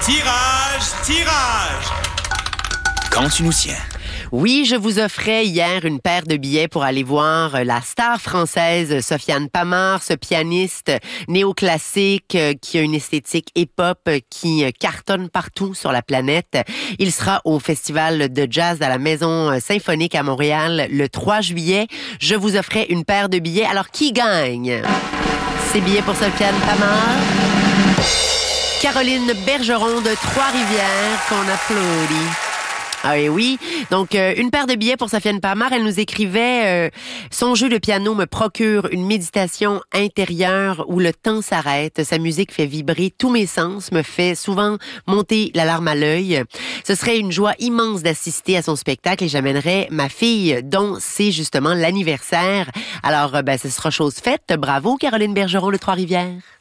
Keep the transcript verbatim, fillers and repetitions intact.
Tirage, tirage. Quand tu nous tiens. Oui, je vous offrais hier une paire de billets pour aller voir la star française Sofiane Pamart, ce pianiste néoclassique qui a une esthétique hip-hop qui cartonne partout sur la planète. Il sera au Festival de jazz à la Maison Symphonique à Montréal le trois juillet. Je vous offrais une paire de billets. Alors, qui gagne ces billets pour Sofiane Pamart? Caroline Bergeron de Trois-Rivières, qu'on applaudit. Ah et oui, donc euh, une paire de billets pour Sofiane Pamart. Elle nous écrivait euh, « Son jeu de piano me procure une méditation intérieure où le temps s'arrête. Sa musique fait vibrer tous mes sens, me fait souvent monter la larme à l'œil. Ce serait une joie immense d'assister à son spectacle et j'amènerais ma fille dont c'est justement l'anniversaire. Alors, euh, ben, ce sera chose faite. Bravo, Caroline Bergeron de Trois-Rivières.